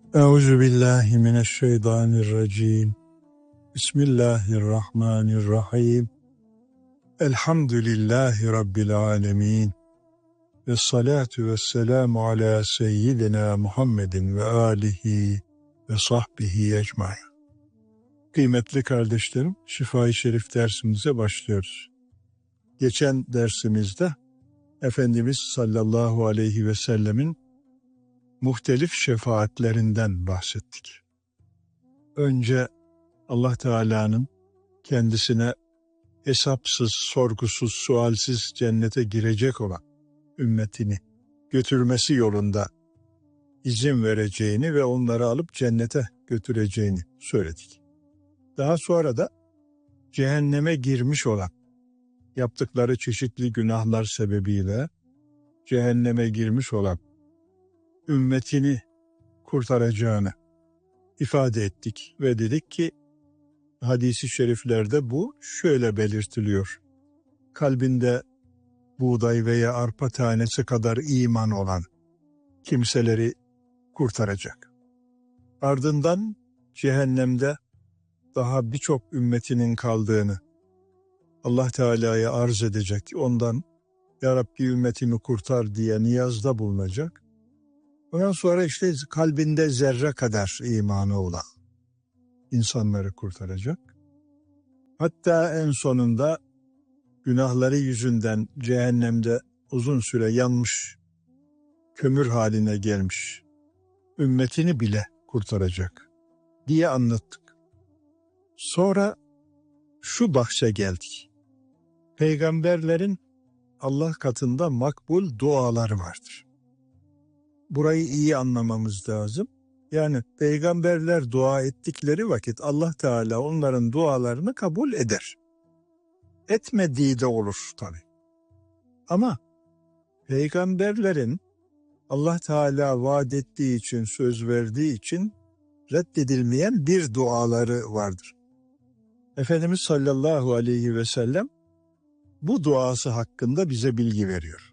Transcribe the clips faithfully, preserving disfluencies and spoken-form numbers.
Euzu billahi mineşşeytanirracim. Bismillahirrahmanirrahim. Elhamdülillahi rabbil alamin. Ve salatu vesselamu ala seyyidina Muhammedin ve alihi ve sahbihi ecmaîn. Kıymetli kardeşlerim, Şifa-i Şerif dersimize başlıyoruz. Geçen dersimizde Efendimiz sallallahu aleyhi ve sellemin muhtelif şefaatlerinden bahsettik. Önce Allah Teala'nın kendisine hesapsız, sorgusuz, sualsiz cennete girecek olan ümmetini götürmesi yolunda izin vereceğini ve onları alıp cennete götüreceğini söyledik. Daha sonra da cehenneme girmiş olan, yaptıkları çeşitli günahlar sebebiyle cehenneme girmiş olan ümmetini kurtaracağını ifade ettik ve dedik ki hadis-i şeriflerde bu şöyle belirtiliyor. Kalbinde buğday veya arpa tanesi kadar iman olan kimseleri kurtaracak. Ardından cehennemde daha birçok ümmetinin kaldığını Allah Teala'ya arz edecek. Ondan Ya Rabbi ümmetimi kurtar diye niyazda bulunacak. Ondan sonra işte kalbinde zerre kadar imanı olan insanları kurtaracak. Hatta en sonunda günahları yüzünden cehennemde uzun süre yanmış, kömür haline gelmiş ümmetini bile kurtaracak diye anlattık. Sonra şu bahse geldik. Peygamberlerin Allah katında makbul duaları vardır. Burayı iyi anlamamız lazım. Yani peygamberler dua ettikleri vakit Allah Teala onların dualarını kabul eder. Etmediği de olur tabii. Ama peygamberlerin Allah Teala vaat ettiği için, söz verdiği için reddedilmeyen bir duaları vardır. Efendimiz sallallahu aleyhi ve sellem bu duası hakkında bize bilgi veriyor.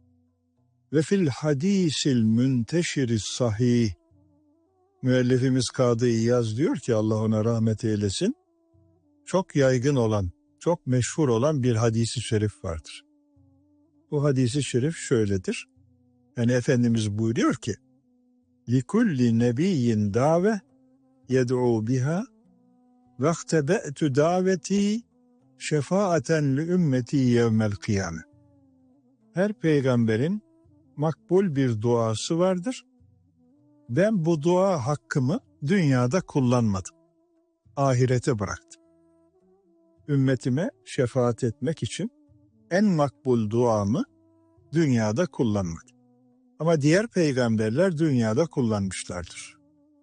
Ve fil hadisil münteşiris sahih. Müellifimiz Kadı İyaz diyor ki Allah ona rahmet eylesin. Çok yaygın olan, çok meşhur olan bir hadisi şerif vardır. Bu hadisi şerif şöyledir. Yani Efendimiz buyuruyor ki likulli nebiyyin dave yed'u biha vehtebe'tu daveti şefaaten li ümmeti yevmel kıyame. Her peygamberin makbul bir duası vardır. Ben bu dua hakkımı dünyada kullanmadım. Ahirete bıraktım. Ümmetime şefaat etmek için en makbul duamı dünyada kullanmadım. Ama diğer peygamberler dünyada kullanmışlardır.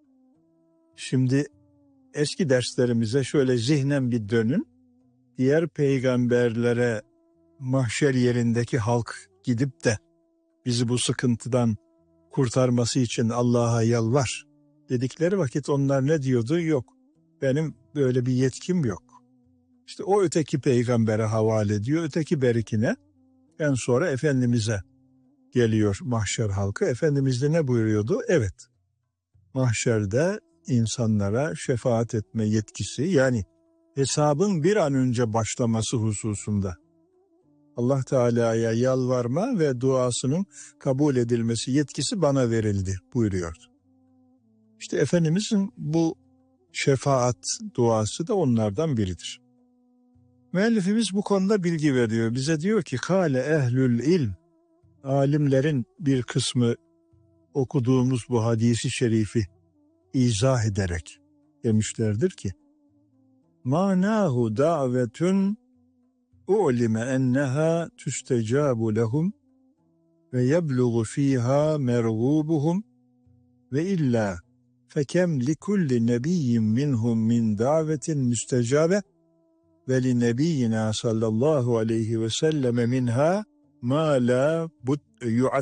Şimdi eski derslerimize şöyle zihnen bir dönün. Diğer peygamberlere mahşer yerindeki halk gidip de bizi bu sıkıntıdan kurtarması için Allah'a yalvar dedikleri vakit onlar ne diyordu? Yok, benim böyle bir yetkim yok. İşte o öteki peygambere havale ediyor, öteki berikine. En sonra Efendimiz'e geliyor mahşer halkı. Efendimiz de ne buyuruyordu? Evet, mahşerde insanlara şefaat etme yetkisi, yani hesabın bir an önce başlaması hususunda Allah Teala'ya yalvarma ve duasının kabul edilmesi yetkisi bana verildi buyuruyordu. İşte Efendimizin bu şefaat duası da onlardan biridir. Müellifimiz bu konuda bilgi veriyor. Bize diyor ki kâle ehlül ilm, alimlerin bir kısmı okuduğumuz bu hadisi şerifi izah ederek demişlerdir ki manahu davetun u'lime enneha tüstecabu lehum ve yebluğu fiha mergubuhum ve illa fekem likulli nebiyyin minhum min davetin müstecabe ve li nebiyyina sallallahu aleyhi ve selleme minha ma la bud yu'at.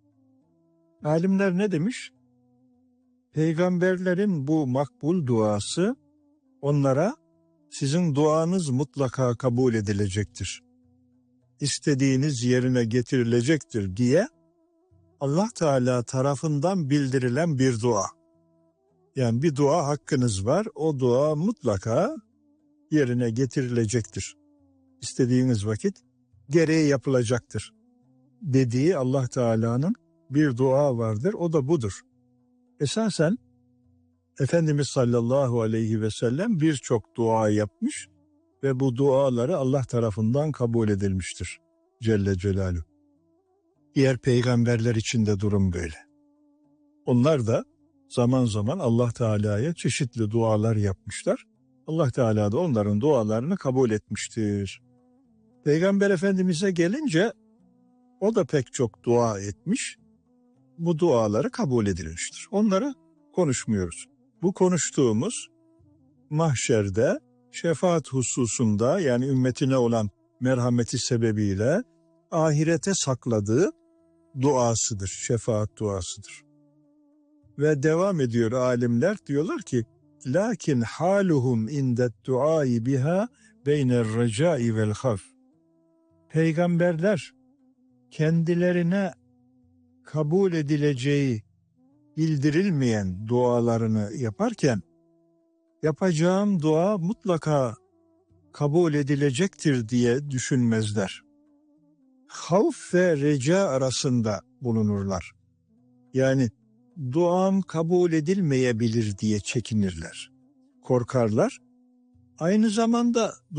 Alimler ne demiş? Peygamberlerin bu makbul duası onlara sizin duanız mutlaka kabul edilecektir, İstediğiniz yerine getirilecektir diye Allah Teala tarafından bildirilen bir dua. Yani bir dua hakkınız var. O dua mutlaka yerine getirilecektir. İstediğiniz vakit gereği yapılacaktır dediği Allah Teala'nın bir dua vardır. O da budur. Esasen Efendimiz sallallahu aleyhi ve sellem birçok dua yapmış ve bu duaları Allah tarafından kabul edilmiştir. Celle Celaluhu. Diğer peygamberler için de durum böyle. Onlar da zaman zaman Allah Teala'ya çeşitli dualar yapmışlar. Allah Teala da onların dualarını kabul etmiştir. Peygamber Efendimiz'e gelince o da pek çok dua etmiş. Bu duaları kabul edilmiştir. Onları konuşmuyoruz. Bu konuştuğumuz mahşerde şefaat hususunda, yani ümmetine olan merhameti sebebiyle ahirete sakladığı duasıdır, şefaat duasıdır. Ve devam ediyor alimler, diyorlar ki lakin haluhum indet duai biha beyner recai vel haf. Peygamberler kendilerine kabul edileceği bildirilmeyen dualarını yaparken yapacağım dua mutlaka kabul edilecektir diye düşünmezler. Havf ve reca arasında bulunurlar. Yani duam kabul edilmeyebilir diye çekinirler, korkarlar. Aynı zamanda